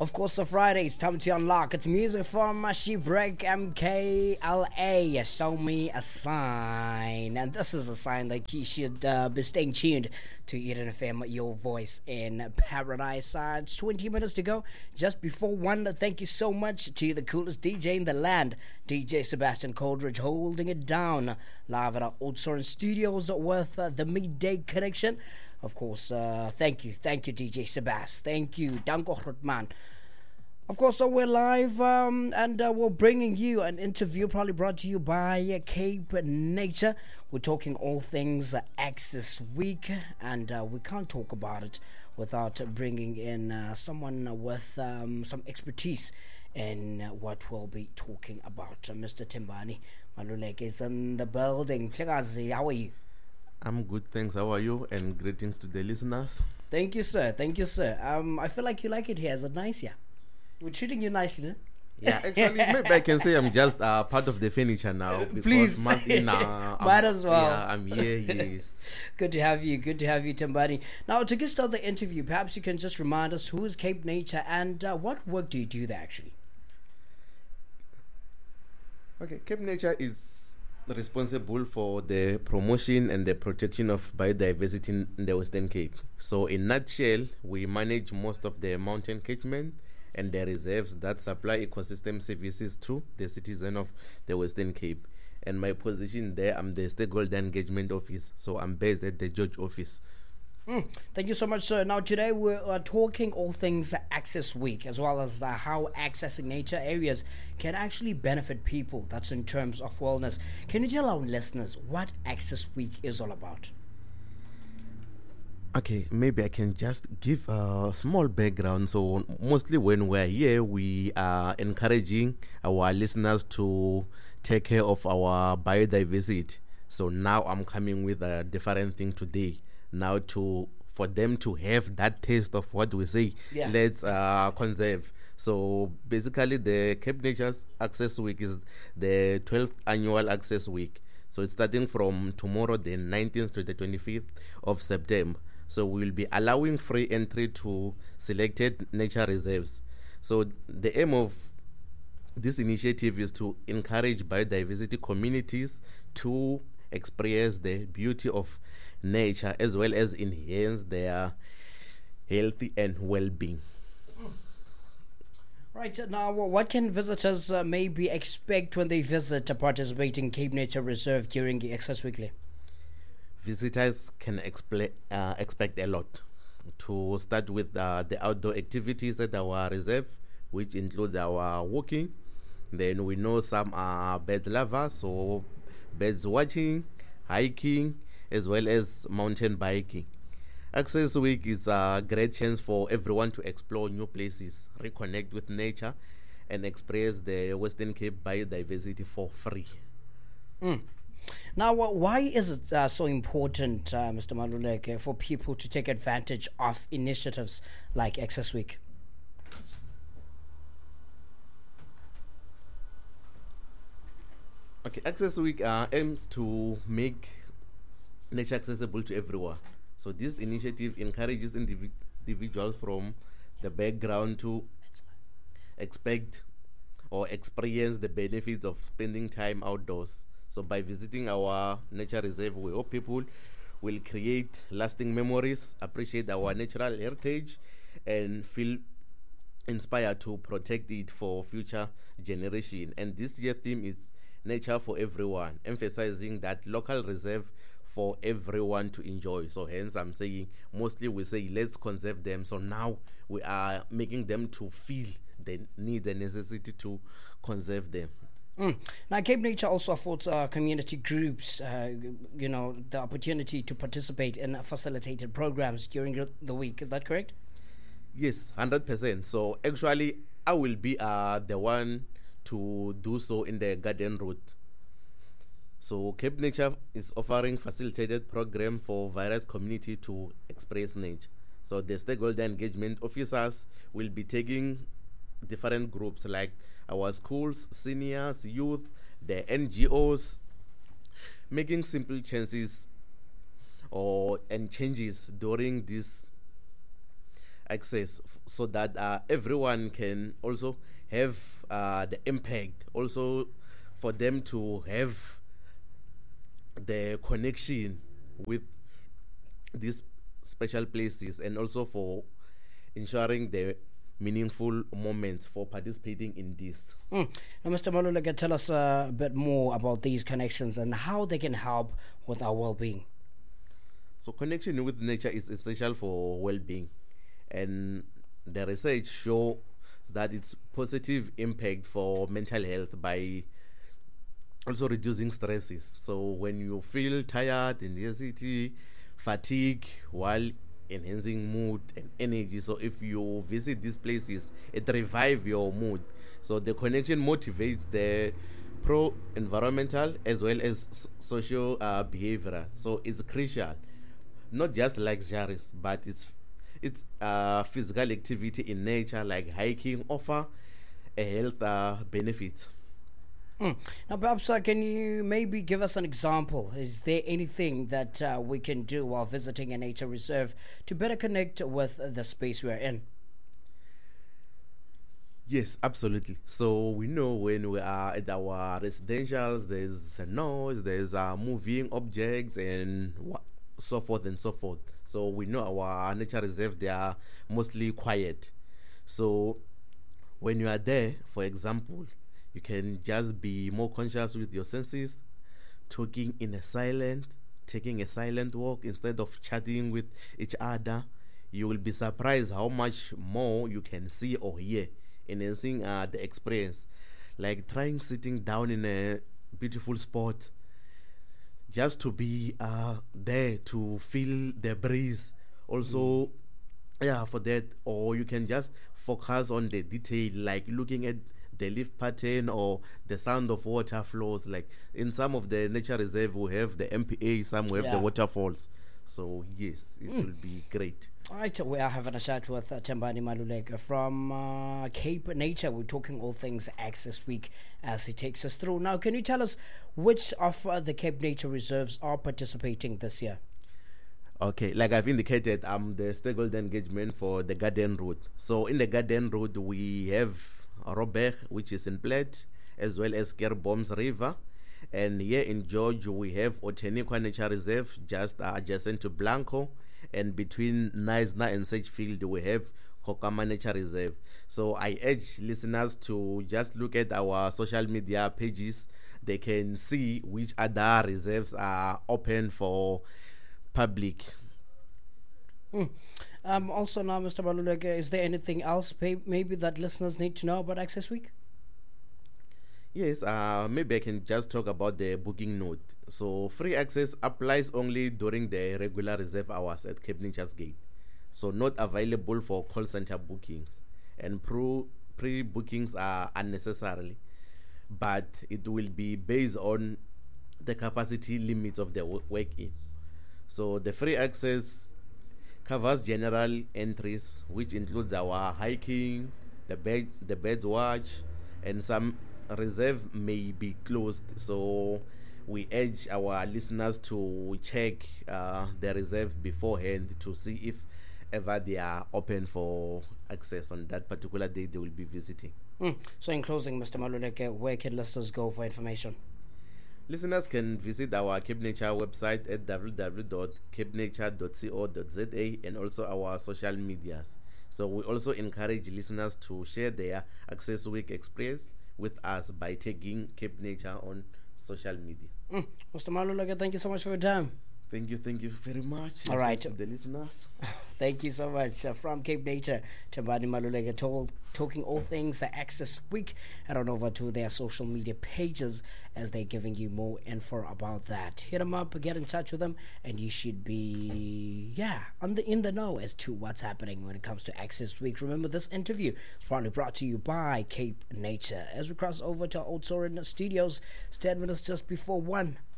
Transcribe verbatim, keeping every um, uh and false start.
Of course, the Fridays, time to unlock. It's music from Shipwreck M K L A. Show me a sign. And this is a sign that you should uh, be staying tuned to Eden F M, your voice in paradise. Uh, it's twenty minutes to go, just before one. Thank you so much to the coolest D J in the land, D J Sebastian Coldridge, holding it down live at our Old Soren Studios with uh, the Midday Connection. Of course, uh, thank you. Thank you, D J Sebas. Thank you, Danko Hrutman. Of course, so we're live um, and uh, we're bringing you an interview probably brought to you by uh, Cape Nature. We're talking all things uh, Access Week, and uh, we can't talk about it without bringing in uh, someone with um, some expertise in uh, what we'll be talking about. Uh, Mister Timbani Maluleke is in the building. Plekazi, how are you? I'm good, thanks. How are you? And greetings to the listeners. Thank you, sir. Thank you, sir. Um, I feel like you like it here. Is it nice? Yeah. We're treating you nicely, huh? Yeah, actually, maybe I can say I'm just uh, part of the furniture now. Because Please. monthly now, Might as well. Yeah, I'm here, yes. Good to have you. Good to have you, Timbani. Now, to get started the interview, perhaps you can just remind us who is Cape Nature and uh, what work do you do there, actually? Okay, Cape Nature is responsible for the promotion and the protection of biodiversity in the Western Cape. So in nutshell, we manage most of the mountain catchment and the reserves that supply ecosystem services to the citizen of the Western Cape. And my position there, I'm the stakeholder engagement office. So I'm based at the George office. Mm, thank you so much, sir. Now, today we're uh, talking all things Access Week, as well as uh, how accessing nature areas can actually benefit people. That's in terms of wellness. Can you tell our listeners what Access Week is all about? Okay, maybe I can just give a small background. So mostly when we're here, we are encouraging our listeners to take care of our biodiversity. So now I'm coming with a different thing today. Now to for them to have that taste of what we say, yeah. let's uh, conserve. So basically the Cape Nature's Access Week is the twelfth annual Access Week. So it's starting from tomorrow, the nineteenth to the twenty-fifth of September. So we'll be allowing free entry to selected nature reserves. So the aim of this initiative is to encourage biodiversity communities to experience the beauty of nature as well as enhance their health and well-being. Right, now what can visitors uh, maybe expect when they visit to participate in Cape Nature Reserve during the Access Weekly? Visitors can expla- uh, expect a lot. To start with uh, the outdoor activities at our reserve, which include our walking. Then we know some are birds lovers, so birds watching, hiking, as well as mountain biking. Access Week is a great chance for everyone to explore new places, reconnect with nature, and express the Western Cape biodiversity for free. Mm. Now, uh, why is it uh, so important, uh, Mister Maluleke, for people to take advantage of initiatives like Access Week? Okay, Access Week uh, aims to make nature accessible to everyone. So this initiative encourages indiv- individuals from the background to expect or experience the benefits of spending time outdoors. So by visiting our nature reserve, we hope people will create lasting memories, appreciate our natural heritage, and feel inspired to protect it for future generation. And this year theme is nature for everyone, emphasizing that local reserve for everyone to enjoy. So hence I'm saying mostly we say let's conserve them. So now we are making them to feel the need, the necessity to conserve them. Mm. Now, Cape Nature also affords uh, community groups, uh, you know, the opportunity to participate in facilitated programs during the week. Is that correct? Yes, one hundred percent. So actually, I will be uh, the one to do so in the garden route. So Cape Nature is offering facilitated program for various community to express nature. So the stakeholder engagement officers will be taking different groups like our schools, seniors, youth, the N G Os, making simple changes or and changes during this access f- so that uh, everyone can also have uh, the impact, also for them to have the connection with these special places, and also for ensuring the meaningful moments for participating in this. Mm. Now, Mister Maluleke, tell us uh, a bit more about these connections and how they can help with our well-being. So connection with nature is essential for well-being, and the research shows that it's positive impact for mental health by also reducing stresses. So when you feel tired, anxiety, fatigue, while enhancing mood and energy. So if you visit these places, it revives your mood. So the connection motivates the pro-environmental as well as s- social uh, behavioral. So it's crucial, not just luxuries, but it's it's uh, physical activity in nature like hiking offer a health uh, benefits. Mm. Now, perhaps uh, can you maybe give us an example? Is there anything that uh, we can do while visiting a nature reserve to better connect with the space we're in? Yes, absolutely. So we know when we are at our residentials, there's a noise, there's uh, moving objects, and wha- so forth and so forth. So we know our nature reserve, they are mostly quiet. So when you are there, for example, you can just be more conscious with your senses, talking in a silent, taking a silent walk instead of chatting with each other. You will be surprised how much more you can see or hear, enhancing uh, the experience. Like trying sitting down in a beautiful spot, just to be uh, there to feel the breeze. Also, yeah, for that, or you can just focus on the detail, like looking at the leaf pattern or the sound of water flows. Like in some of the nature reserve, we have the M P A, some we have the Yeah. waterfalls. So yes, it will be great. All right, we are having a chat with uh, Tembani Maluleke from uh, Cape Nature. We're talking all things Access Week as he takes us through. Now, can you tell us which of uh, the Cape Nature reserves are participating this year? Okay, like I've indicated, I'm the stakeholder engagement for the Garden Route. So in the Garden Route, we have Robert, which is in Platte, as well as Kerboms River. And here in George, we have Oteniqua Nature Reserve, just uh, adjacent to Blanco. And between Neisner and Sedgefield, we have Kokama Nature Reserve. So I urge listeners to just look at our social media pages. They can see which other reserves are open for public. Mm. Um, also, now, Mister Maluleke, is there anything else pay- maybe that listeners need to know about Access Week? Yes, uh, maybe I can just talk about the booking note. So free access applies only during the regular reserve hours at Cape Nature's Gate. So not available for call center bookings, and pro pre-bookings are unnecessary, but it will be based on the capacity limits of the wo- work-in. So the free access covers general entries, which includes our hiking, the bed, the bird watch, and some reserve may be closed. So we urge our listeners to check uh, the reserve beforehand to see if ever they are open for access on that particular day they will be visiting. Mm. So, in closing, Mister Maluleke, where can listeners go for information? Listeners can visit our Cape Nature website at w w w dot cape nature dot co dot z a and also our social medias. So we also encourage listeners to share their Access Week experience with us by tagging Cape Nature on social media. Mm. Mister Maluleke, thank you so much for your time. Thank you, thank you very much. All right. To the listeners. Thank you so much. Uh, from Cape Nature, Tembani Maluleke told, talking all things uh, Access Week. Head on over to their social media pages as they're giving you more info about that. Hit them up, get in touch with them, and you should be, yeah, on the in the know as to what's happening when it comes to Access Week. Remember, this interview is probably brought to you by Cape Nature. As we cross over to our Old Soren studios, it's ten minutes just before one.